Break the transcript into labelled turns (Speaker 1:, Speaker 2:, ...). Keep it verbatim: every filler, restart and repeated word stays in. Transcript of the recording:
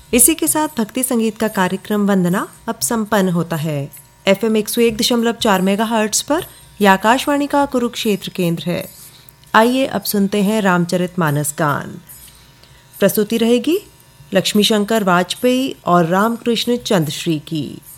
Speaker 1: इसी के साथ भक्ति संगीत का कार्यक्रम वंदना अब संपन्न होता है। एफएम एक सौ एक दशमलव चार मेगाहर्ट्ज पर यह आकाशवाणी का कुरुक्षेत्र केंद्र है। आइए अब सुनते हैं रामचरितमानस गान। प्रस्तुति रहेगी लक्ष्मी शंकर वाजपेयी और रामकृष्ण चंद्रश्री की।